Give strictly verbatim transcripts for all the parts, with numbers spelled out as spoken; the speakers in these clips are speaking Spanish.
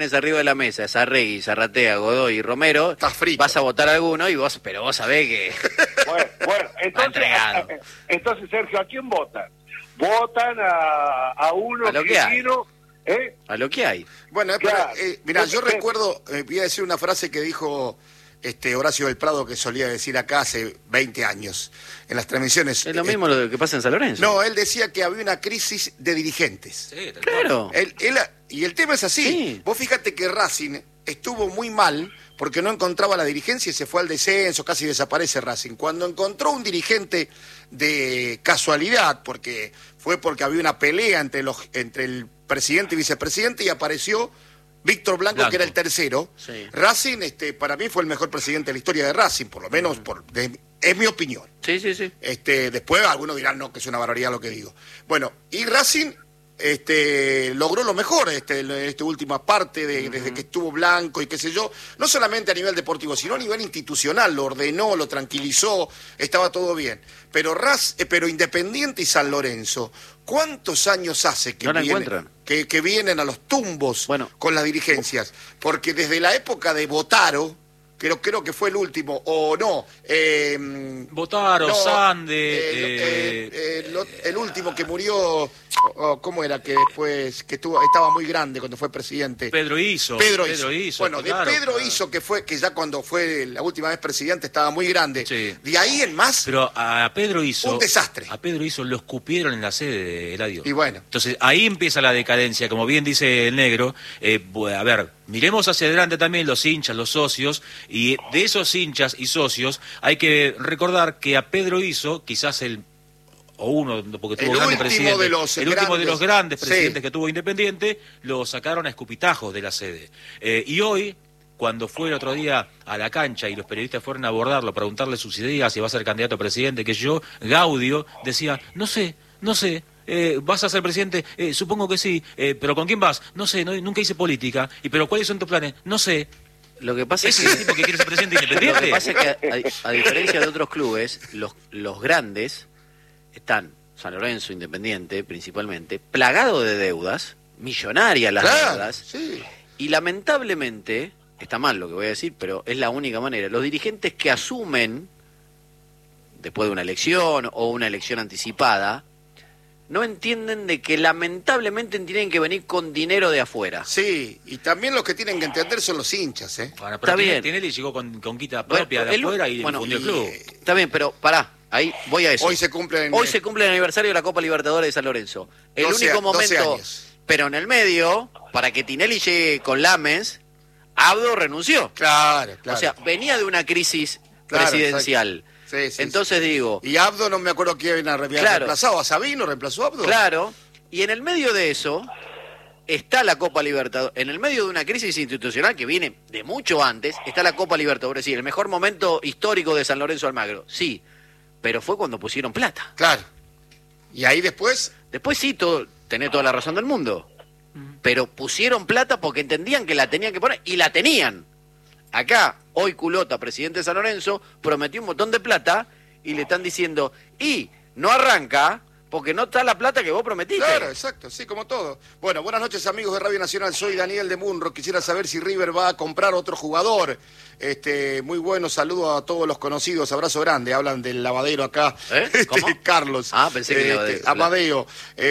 arriba de la mesa, Sarregui, Zarratea, Godoy y Romero, estás frito. Vas a votar a alguno y vos, pero vos sabés que... Bueno, bueno entonces, a, entonces, Sergio, ¿a quién votan? ¿Votan a, a uno a lo que hay? Vino, ¿eh? A lo que hay. Bueno, claro. pero, eh, mirá, yo recuerdo, eh, voy a decir una frase que dijo este Horacio del Prado, que solía decir acá hace veinte años, en las transmisiones. Es lo mismo eh, lo que pasa en San Lorenzo. No, él decía que había una crisis de dirigentes. Sí, claro. Él, él, y el tema es así. Sí. Vos fíjate que Racing estuvo muy mal porque no encontraba la dirigencia y se fue al descenso, casi desaparece Racing. Cuando encontró un dirigente de casualidad, porque fue porque había una pelea entre, los, entre el presidente y vicepresidente, y apareció Víctor Blanco, Blanco, que era el tercero. Sí. Racing, este, para mí, fue el mejor presidente de la historia de Racing, por lo menos, uh-huh. por, de, es mi opinión. Sí, sí, sí. Este, después algunos dirán, no, que es una barbaridad lo que digo. Bueno, y Racing este, logró lo mejor este, en esta última parte, de, uh-huh. desde que estuvo Blanco y qué sé yo, no solamente a nivel deportivo, sino a nivel institucional, lo ordenó, lo tranquilizó, estaba todo bien. Pero, Raz, eh, pero Independiente y San Lorenzo, ¿cuántos años hace que, no la vienen, encuentran? Que, que vienen a los tumbos bueno. con las dirigencias? Porque desde la época de Botaro, creo, creo que fue el último, o no. Eh, Botaro, no, Sande. Eh, eh, eh, el, el último que murió, oh, ¿cómo era? Que después, que estuvo, estaba muy grande cuando fue presidente. Pedro Iso. Pedro, Pedro Iso. Iso. Bueno, claro, de Pedro claro. Iso, que fue, que ya cuando fue la última vez presidente estaba muy grande. Sí. De ahí en más. Pero a Pedro Iso. Un desastre. A Pedro Iso lo escupieron en la sede de Eladio. Y bueno. Entonces ahí empieza la decadencia, como bien dice el negro. Eh, a ver, miremos hacia adelante también los hinchas, los socios, y de esos hinchas y socios hay que recordar que a Pedro Iso, quizás el o uno, porque tuvo el grandes presidentes, de los el último de los grandes presidentes sí. que tuvo Independiente, lo sacaron a escupitajos de la sede. Eh, y hoy, cuando fue el otro día a la cancha y los periodistas fueron a abordarlo, preguntarle sus ideas, si va a ser candidato a presidente, que yo, Gaudio, decía, no sé, no sé, Eh, ¿vas a ser presidente? Eh, supongo que sí, eh, pero ¿con quién vas? No sé, no, nunca hice política. ¿Y pero cuáles son tus planes? No sé. Lo que pasa es ¿Es que... el tipo que quiere ser presidente independiente? Lo que pasa es que, a, a diferencia de otros clubes, los, los grandes están, San Lorenzo, Independiente, principalmente, plagados de deudas, millonarias las claro, deudas, sí. y lamentablemente, está mal lo que voy a decir, pero es la única manera, los dirigentes que asumen, después de una elección o una elección anticipada, no entienden de que lamentablemente tienen que venir con dinero de afuera. Sí, y también los que tienen que entender son los hinchas, ¿eh? Bueno, pero está bien. Tinelli llegó con, con quita propia bueno, de el, afuera y bueno, fundió el y, club. Está bien, pero pará, ahí voy a eso. Hoy se cumple en, Hoy se cumple el aniversario de la Copa Libertadores de San Lorenzo. El doce, único doce momento, años. pero en el medio, para que Tinelli llegue con Lames, Abdo renunció. Claro, claro. O sea, venía de una crisis Claro, presidencial. Sí, sí, Entonces sí. digo... Y Abdo no me acuerdo quién había claro, reemplazado. ¿A Sabino reemplazó a Abdo? Claro, y en el medio de eso está la Copa Libertadores. En el medio de una crisis institucional que viene de mucho antes, está la Copa Libertadores. Sí, el mejor momento histórico de San Lorenzo Almagro. Sí, pero fue cuando pusieron plata. Claro. Y ahí después... Después sí, todo, tenés toda la razón del mundo. Pero pusieron plata porque entendían que la tenían que poner y la tenían. Acá, hoy Culota, presidente de San Lorenzo, prometió un montón de plata y le están diciendo, y no arranca porque no está la plata que vos prometiste. Claro, exacto, sí, como todo. Bueno, buenas noches amigos de Radio Nacional, soy Daniel de Munro, quisiera saber si River va a comprar otro jugador. Este, muy bueno, saludo a todos los conocidos, abrazo grande, hablan del lavadero acá, ¿Eh? ¿Cómo? Este, Carlos. Ah, pensé que este, lavadero. Amadeo,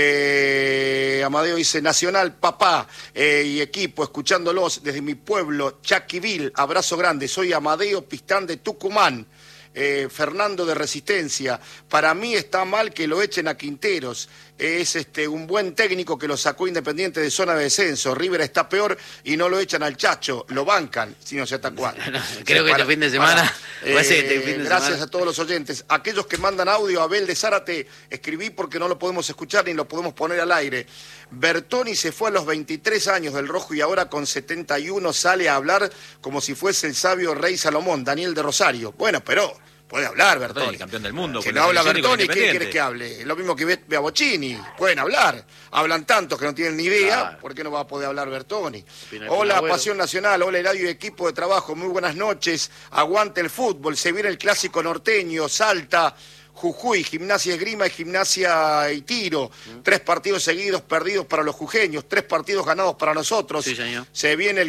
eh, Amadeo dice, Nacional, papá eh, y equipo, escuchándolos desde mi pueblo, Chaquivil, abrazo grande, soy Amadeo Pistán de Tucumán. Eh, Fernando de Resistencia, para mí está mal que lo echen a Quinteros, es este un buen técnico que lo sacó Independiente de zona de descenso, River está peor y no lo echan al Chacho, lo bancan, si no se está cuándo. Creo que para, este fin de semana, para, va a ser eh, este fin de gracias semana. a todos los oyentes, aquellos que mandan audio, Abel de Zárate, escribí porque no lo podemos escuchar ni lo podemos poner al aire. Bertoni se fue a los veintitrés años del Rojo y ahora con setenta y uno sale a hablar como si fuese el sabio rey Salomón, Daniel de Rosario. Bueno, pero puede hablar Bertoni. El campeón del mundo. Que con no la habla selección y con Bertoni, ¿qué Independiente. quieres que hable? Es lo mismo que ve ve a Bocini, pueden hablar. Hablan tantos que no tienen ni idea, Claro. ¿por qué no va a poder hablar Bertoni? Final, Hola, final, Pasión Nacional, hola Eladio y equipo de trabajo, muy buenas noches. Aguante el fútbol, se viene el clásico norteño, Salta. Jujuy, Gimnasia Esgrima y Gimnasia y Tiro. Mm. Tres partidos seguidos perdidos para los jujeños, tres partidos ganados para nosotros. Sí, señor. Se viene el